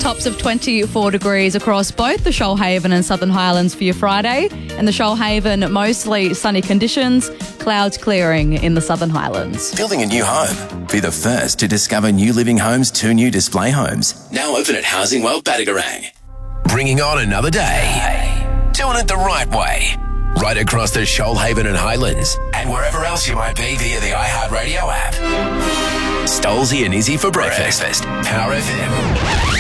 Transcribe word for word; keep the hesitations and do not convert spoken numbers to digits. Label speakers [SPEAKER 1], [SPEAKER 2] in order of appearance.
[SPEAKER 1] Tops of twenty-four degrees across both the Shoalhaven and Southern Highlands for your Friday. In the Shoalhaven, mostly sunny conditions, clouds clearing in the Southern Highlands.
[SPEAKER 2] Building a new home? Be the first to discover New Living Homes' two new display homes. Now open at Housing World Badagarang. Bringing on another day. Doing it the right way. Right across the Shoalhaven and Highlands. And wherever else you might be via the iHeartRadio app. Stolzy and Izzy for breakfast. Power F M.